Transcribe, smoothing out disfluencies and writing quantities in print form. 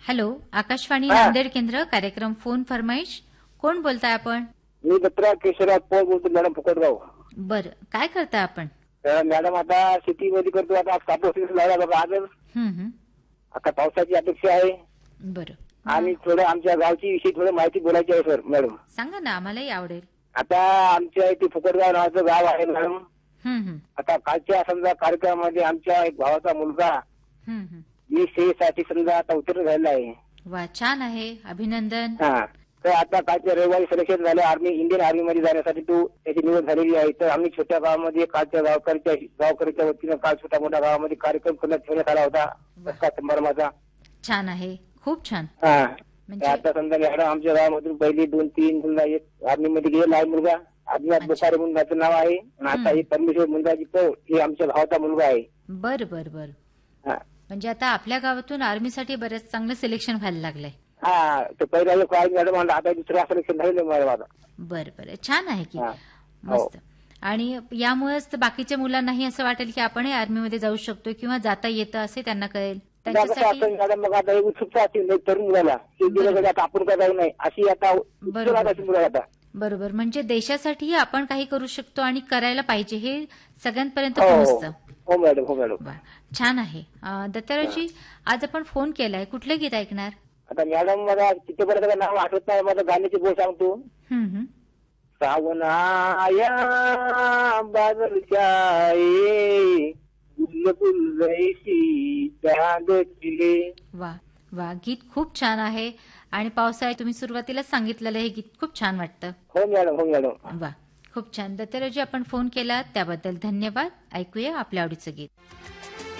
Hello, Akashvani हा. नांदेड केंद्र, कार्यक्रम फोन फरमाईश. कोण बोलताय आपण? मी दत्तराव केशवराव पोळ बोलतो मॅडम, फुकटगाव. बरं, काय करताय आपण? तर मॅडम आता शेतीमध्ये करतो, आता कापूस लावला बाबा आजच. हं. आता पावसाची अपेक्षा आहे बरं, आणि थोडं आमच्या गावची विषयी थोडं माहिती बोलायची आहे सर मॅडम. सांगा ना, आम्हालाही आवडेल. आता आमच्या इथे फुकटगाव नावाचं गाव आहे मॅडम. हं. आता कालच्या समजा कार्यक्रमामध्ये आमच्या एक भावाचा मुलगा हं. साठी समजा आता उत्तीर्ण झालेला आहे. वा, छान आहे, अभिनंदन. हा, तर आता कालच्या रविवारी सिलेक्शन झालं इंडियन आर्मी मध्ये जाण्यासाठी त्याची निवड झालेली आहे. तर आम्ही छोट्या गावामध्ये कालच्या गावकऱ्याच्या वतीनं काल छोट्या मोठ्या गावामध्ये कार्यक्रम ठेवण्यात आला होता रस्ता समारंभाचा. छान आहे, खूप छान. हा, तर म्हणजे आता समजा मॅडम आमच्या गावामधून पहिली 2-3 समजा एक आर्मी मध्ये गेलेला आहे मुलगा, आदिनाथ बोकारे म्हणून त्याचं नाव आहे. आणि आता हे परमेश्वर मुलगाजी तो हे आमच्या भावाचा मुलगा आहे. बर. हा, म्हणजे आता आपल्या गावातून आर्मीसाठी बरेच चांगलं सिलेक्शन व्हायला लागलंय. हा, तर पहिला एक मॅडम आता दुसरा सिलेक्शन झालेलं मॅडम आता. बरं, छान आहे की. हा. मस्त. आणि यामुळेच बाकीच्या मुलांनाही असं वाटेल की आपणही आर्मीमध्ये जाऊ शकतो किंवा जाता येतं असे त्यांना कळेल. त्यांच्यासाठी मॅडम मग आता एक उत्सुकता असेल तरुण मुलाला की गेलं आता आपण काय जाऊ नये अशी आता उत्सुकता मुलाला आता. बरोबर, म्हणजे देशासाठीही आपण काही करू शकतो आणि करायला पाहिजे हे सगळ्यांपर्यंत हो पोहोचतं. हो मॅडम, हो मॅडम. वा, छान आहे. दत्तारावजी, आज आपण फोन केलाय, कुठलं गीत ऐकणार? आता मॅडम मला तिथेपर्यंत नाव आठवत नाही, माझं गाण्याची बोल सांगतो. हं. सावनाया बादल छाये गुल जैसी चांद खिले. वा, गीत खूप छान आहे आणि पावसाळ्यात तुम्ही सुरुवातीलाच सांगितलेलं हे गीत खूप छान वाटतं. हो मॅडम, हो मॅडम. वा, खूप छान. दत्तारावजी, आपण फोन केला त्याबद्दल धन्यवाद. ऐकूया आपल्या आवडीचं गीत.